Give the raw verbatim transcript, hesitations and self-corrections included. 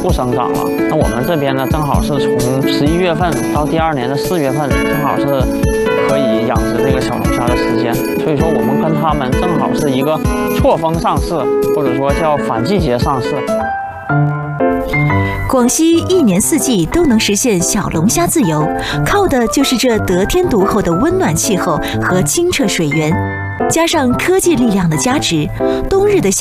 不生长了。那我们这边呢，正好是从十一月份到第二年的四月份，正好是可以养殖这个小龙虾的时间。所以说，我们跟他们正好是一个错峰上市，或者说叫反季节上市。 广西一年四季都能实现小龙虾自由，靠的就是这得天独厚的温暖气候和清澈水源，加上科技力量的加持，冬日的虾